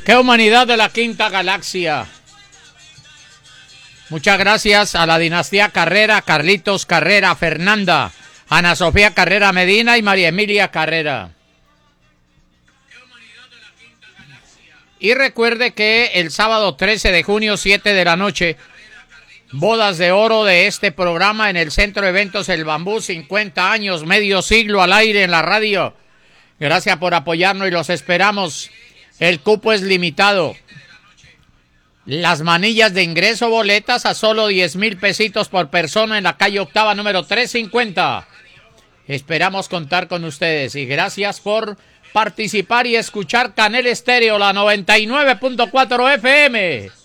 ¡Qué humanidad de la quinta galaxia! Muchas gracias a la dinastía Carrera, Carlitos Carrera, Fernanda, Ana Sofía Carrera Medina y María Emilia Carrera. Y recuerde que el sábado 13 de junio, 7 de la noche, bodas de oro de este programa en el Centro de Eventos El Bambú, 50 años, medio siglo al aire en la radio. Gracias por apoyarnos y los esperamos. El cupo es limitado. Las manillas de ingreso, boletas a solo 10,000 pesitos por persona en la calle Octava, número 350. Esperamos contar con ustedes y gracias por participar y escuchar Canel Estéreo, la 99.4 FM.